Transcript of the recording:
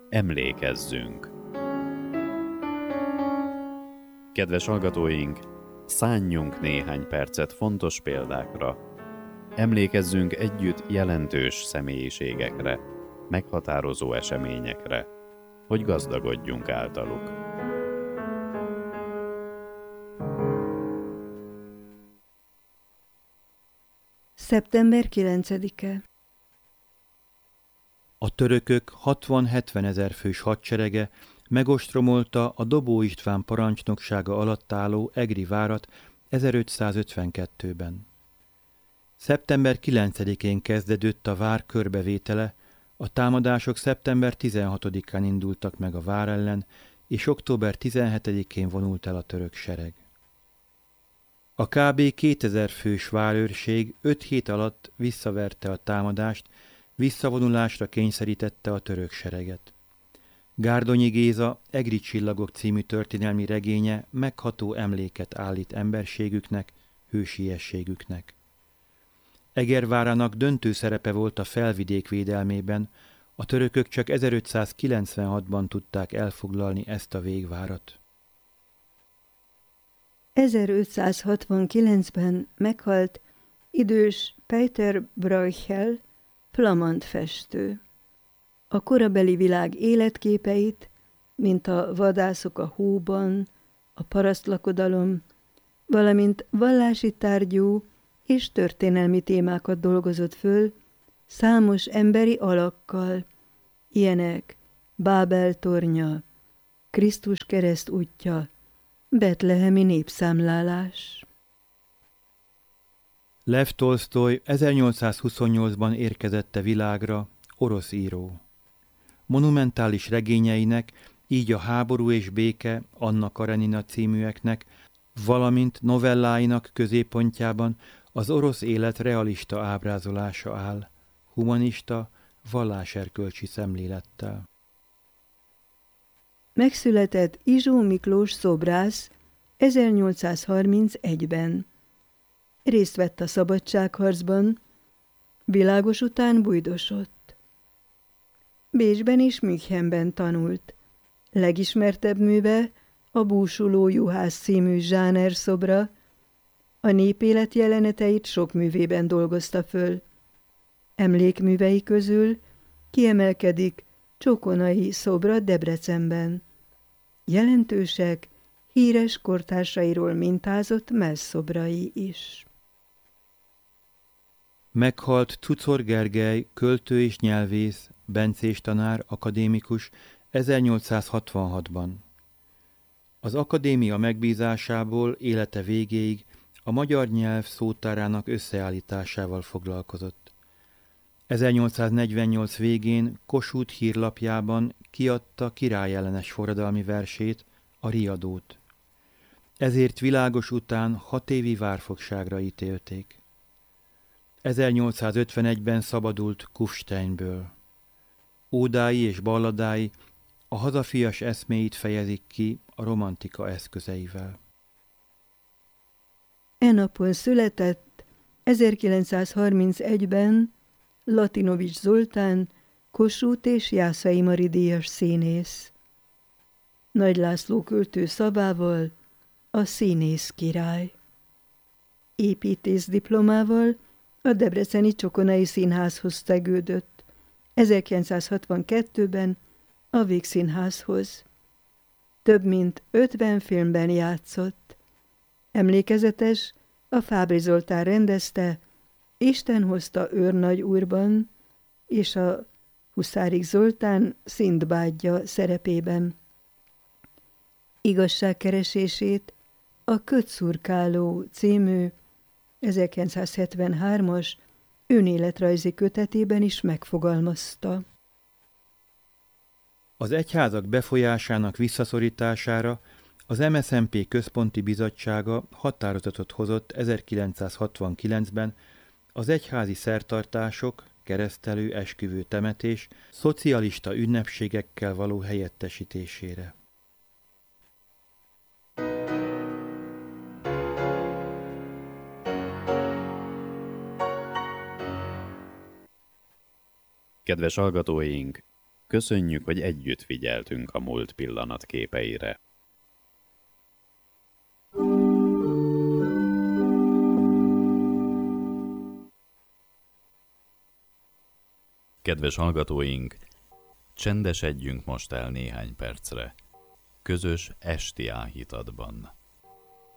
Emlékezzünk! Kedves hallgatóink, szánjunk néhány percet fontos példákra. Emlékezzünk együtt jelentős személyiségekre, meghatározó eseményekre, hogy gazdagodjunk általuk. Szeptember 9-e. A törökök 60-70 ezer fős hadserege megostromolta a Dobó István parancsnoksága alatt álló Egri várat 1552-ben. Szeptember 9-én kezdődött a vár körbevétele, a támadások szeptember 16-án indultak meg a vár ellen, és október 17-én vonult el a török sereg. A kb. 2000 fős várőrség 5 hét alatt visszaverte a támadást, visszavonulásra kényszerítette a török sereget. Gárdonyi Géza Egri csillagok című történelmi regénye megható emléket állít emberségüknek, hősiességüknek. Eger várának döntő szerepe volt a felvidék védelmében, a törökök csak 1596-ban tudták elfoglalni ezt a végvárat. 1569-ben meghalt idős Peter Bruegel, flamand festő. A korabeli világ életképeit, mint a vadászok a hóban, a parasztlakodalom, valamint vallási tárgyú és történelmi témákat dolgozott föl számos emberi alakkal, ilyenek Bábel tornya, Krisztus kereszt útja, betlehemi népszámlálás. Lev Tolsztoj 1828-ban érkezett a világra, orosz író. Monumentális regényeinek, így a Háború és béke, Anna Karenina címűeknek, valamint novelláinak középpontjában az orosz élet realista ábrázolása áll, humanista, valláserkölcsi szemlélettel. Megszületett Izsó Miklós szobrász 1831-ben. Részt vett a szabadságharcban, világos után bujdosott. Bécsben és Münchenben tanult. Legismertebb műve a Búsuló juhász című zsánerszobra, a népélet jeleneteit sok művében dolgozta föl. Emlékművei közül kiemelkedik Csokonai szobra Debrecenben. Jelentősek híres kortársairól mintázott messzobrai is. Meghalt Czuczor Gergely, költő és nyelvész, bencés tanár, akadémikus 1866-ban. Az akadémia megbízásából élete végéig a magyar nyelv szótárának összeállításával foglalkozott. 1848 végén Kossuth hírlapjában kiadta királyellenes forradalmi versét, a Riadót. Ezért világos után 6 évi várfogságra ítélték. 1851-ben szabadult Kufsteinből. Ódái és balladái a hazafias eszméit fejezik ki a romantika eszközeivel. E napon született 1931-ben Latinovics Zoltán, Kossuth és Jászai Mari díjas színész. Nagy László költő szavával a színész király. Építész diplomával a debreceni Csokonai Színházhoz tegődött, 1962-ben a Vígszínházhoz. Több mint 50 filmben játszott. Emlékezetes, a Fábry Zoltán rendezte Isten hozta őrnagy úrban és a Huszárik Zoltán Szindbádja szerepében. Igazságkeresését a Kötszurkáló című 1973-as önéletrajzi kötetében is megfogalmazta. Az egyházak befolyásának visszaszorítására az MSZNP központi bizottsága határozatot hozott 1969-ben az egyházi szertartások, keresztelő, esküvő, temetés, szocialista ünnepségekkel való helyettesítésére. Kedves hallgatóink, Köszönjük, hogy együtt figyeltünk a múlt pillanatképeire. Kedves hallgatóink, csendesedjünk most el néhány percre, közös esti áhítatban.